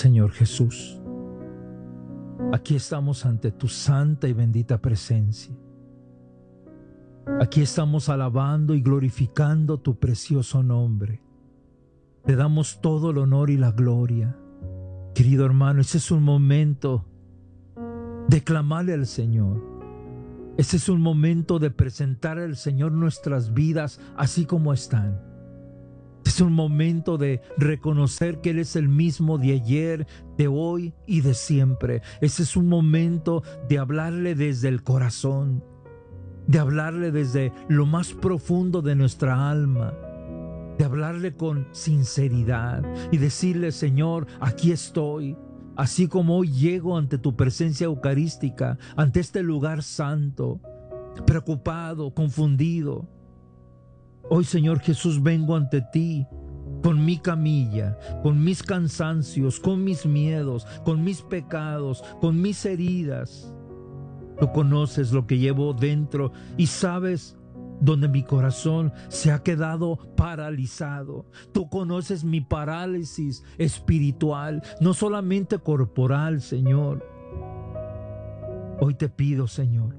Señor Jesús, aquí estamos ante tu santa y bendita presencia. Aquí estamos alabando y glorificando tu precioso nombre. Te damos todo el honor y la gloria. Querido hermano, ese es un momento de clamarle al Señor. Ese es un momento de presentar al Señor nuestras vidas así como están. Es un momento de reconocer que Él es el mismo de ayer, de hoy y de siempre. Ese es un momento de hablarle desde el corazón, de hablarle desde lo más profundo de nuestra alma, de hablarle con sinceridad y decirle: Señor, aquí estoy. Así como hoy llego ante tu presencia eucarística, ante este lugar santo, preocupado, confundido. Hoy, Señor Jesús, vengo ante ti con mi camilla, con mis cansancios, con mis miedos, con mis pecados, con mis heridas. Tú conoces lo que llevo dentro y sabes donde mi corazón se ha quedado paralizado. Tú conoces mi parálisis espiritual, no solamente corporal, Señor. Hoy te pido, Señor,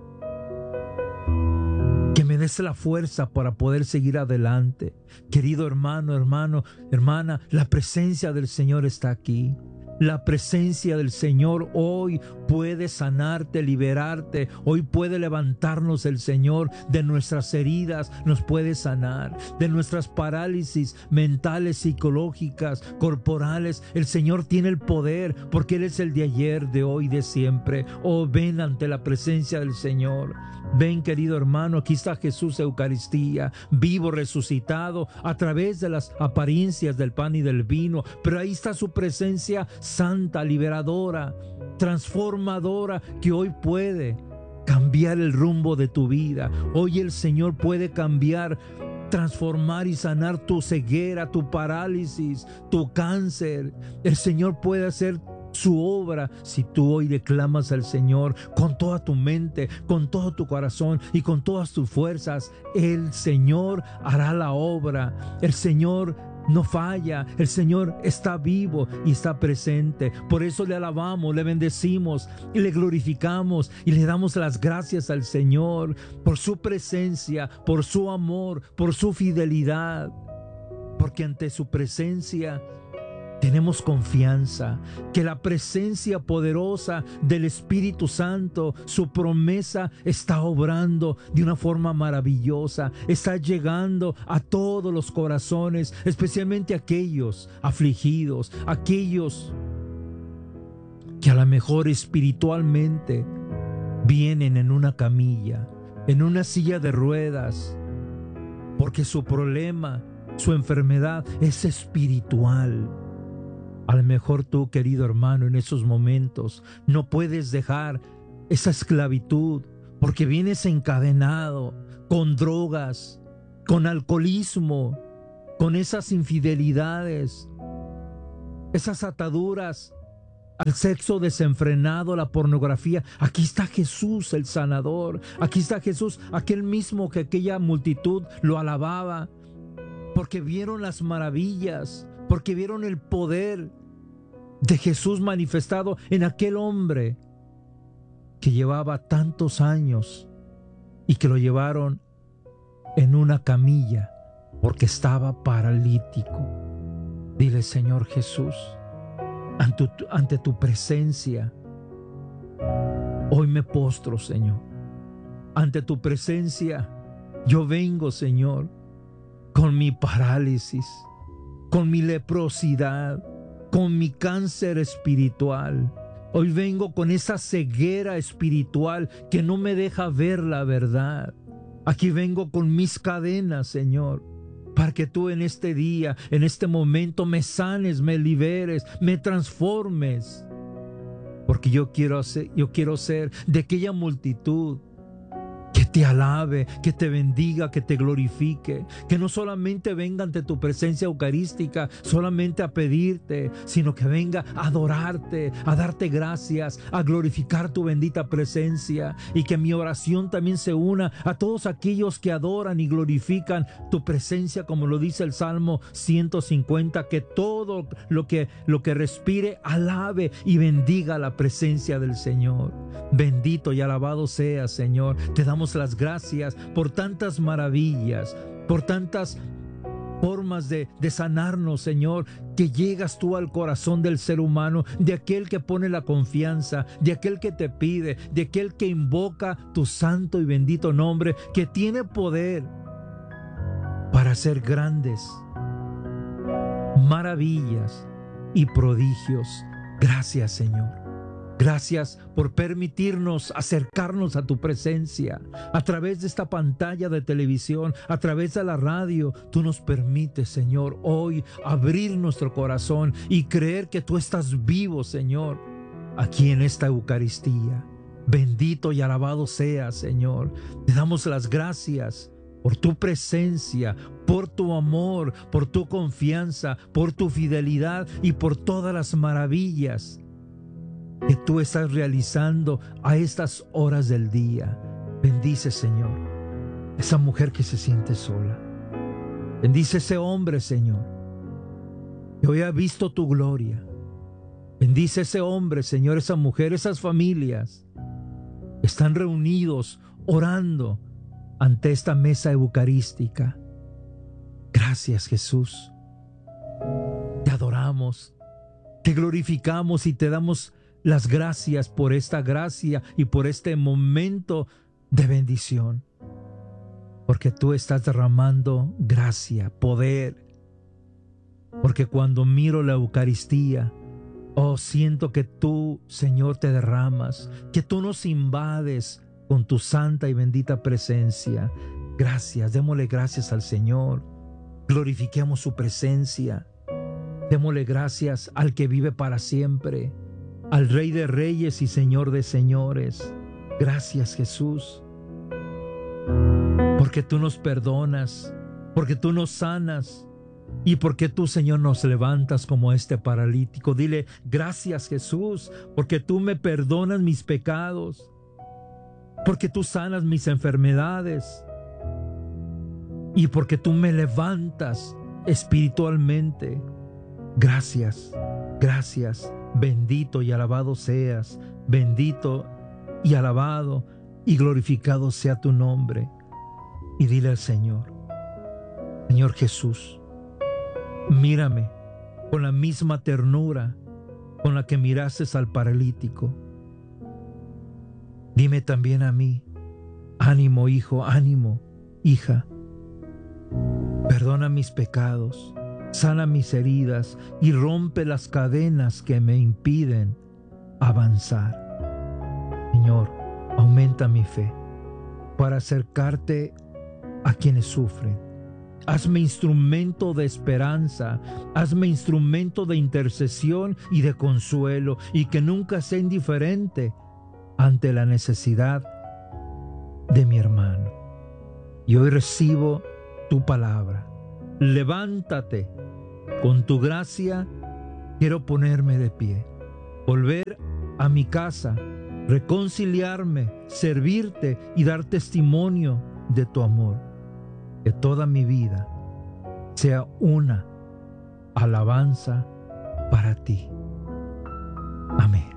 que me des la fuerza para poder seguir adelante. Querido hermano, hermana, la presencia del Señor está aquí. La presencia del Señor hoy puede sanarte, liberarte. Hoy puede levantarnos el Señor de nuestras heridas, nos puede sanar de nuestras parálisis mentales, psicológicas, corporales. El Señor tiene el poder porque Él es el de ayer, de hoy, de siempre. Oh, ven ante la presencia del Señor. Ven, querido hermano, aquí está Jesús Eucaristía, vivo, resucitado a través de las apariencias del pan y del vino, pero ahí está su presencia santa, liberadora, transformadora, que hoy puede cambiar el rumbo de tu vida. Hoy el Señor puede cambiar, transformar y sanar tu ceguera, tu parálisis, tu cáncer. El Señor puede hacer su obra si tú hoy le clamas al Señor con toda tu mente, con todo tu corazón y con todas tus fuerzas. El Señor hará la obra. El Señor no falla, el Señor está vivo y está presente. Por eso le alabamos, le bendecimos y le glorificamos y le damos las gracias al Señor por su presencia, por su amor, por su fidelidad, porque ante su presencia tenemos confianza que la presencia poderosa del Espíritu Santo, su promesa, está obrando de una forma maravillosa. Está llegando a todos los corazones, especialmente aquellos afligidos, aquellos que a lo mejor espiritualmente vienen en una camilla, en una silla de ruedas, porque su problema, su enfermedad es espiritual. A lo mejor tú, querido hermano, en esos momentos no puedes dejar esa esclavitud porque vienes encadenado con drogas, con alcoholismo, con esas infidelidades, esas ataduras al sexo desenfrenado, la pornografía. Aquí está Jesús, el sanador. Aquí está Jesús, aquel mismo que aquella multitud lo alababa porque vieron las maravillas, porque vieron el poder de Jesús manifestado en aquel hombre que llevaba tantos años y que lo llevaron en una camilla porque estaba paralítico. Dile: Señor Jesús, ante tu presencia hoy me postro, Señor. Ante tu presencia yo vengo, Señor, con mi parálisis, con mi leprosidad, con mi cáncer espiritual. Hoy vengo con esa ceguera espiritual que no me deja ver la verdad. Aquí vengo con mis cadenas, Señor, para que tú en este día, en este momento, me sanes, me liberes, me transformes. Porque yo quiero ser de aquella multitud que te alabe, que te bendiga, que te glorifique, que no solamente venga ante tu presencia eucarística solamente a pedirte, sino que venga a adorarte, a darte gracias, a glorificar tu bendita presencia, y que mi oración también se una a todos aquellos que adoran y glorifican tu presencia, como lo dice el Salmo 150, que todo lo que respire alabe y bendiga la presencia del Señor. Bendito y alabado sea, Señor. Te damos las gracias por tantas maravillas, por tantas formas de sanarnos, Señor, que llegas tú al corazón del ser humano, de aquel que pone la confianza, de aquel que te pide, de aquel que invoca tu santo y bendito nombre, que tiene poder para hacer grandes maravillas y prodigios. Gracias, Señor. Gracias por permitirnos acercarnos a tu presencia a través de esta pantalla de televisión, a través de la radio. Tú nos permites, Señor, hoy abrir nuestro corazón y creer que tú estás vivo, Señor, aquí en esta Eucaristía. Bendito y alabado sea, Señor. Te damos las gracias por tu presencia, por tu amor, por tu confianza, por tu fidelidad y por todas las maravillas que tú estás realizando a estas horas del día. Bendice, Señor, esa mujer que se siente sola. Bendice ese hombre, Señor, que hoy ha visto tu gloria. Bendice ese hombre, Señor, esa mujer, esas familias que están reunidos orando ante esta mesa eucarística. Gracias, Jesús. Te adoramos, te glorificamos y te damos las gracias por esta gracia y por este momento de bendición, porque tú estás derramando gracia, poder, porque cuando miro la Eucaristía, siento que tú, Señor, te derramas, que tú nos invades con tu santa y bendita presencia. Gracias, démosle gracias al Señor, glorifiquemos su presencia, démosle gracias al que vive para siempre, al Rey de Reyes y Señor de Señores. Gracias, Jesús, porque tú nos perdonas, porque tú nos sanas y porque tú, Señor, nos levantas como este paralítico. Dile, gracias, Jesús, porque tú me perdonas mis pecados, porque tú sanas mis enfermedades y porque tú me levantas espiritualmente. Gracias, gracias. Bendito y alabado seas, bendito y alabado y glorificado sea tu nombre. Y dile al Señor, Señor Jesús, mírame con la misma ternura con la que miraste al paralítico. Dime también a mí, ánimo, hijo, ánimo, hija. Perdona mis pecados, sana mis heridas y rompe las cadenas que me impiden avanzar. Señor, aumenta mi fe para acercarte a quienes sufren. Hazme instrumento de esperanza, hazme instrumento de intercesión y de consuelo, y que nunca sea indiferente ante la necesidad de mi hermano. Y hoy recibo tu palabra. Levántate, con tu gracia quiero ponerme de pie, volver a mi casa, reconciliarme, servirte y dar testimonio de tu amor. Que toda mi vida sea una alabanza para ti. Amén.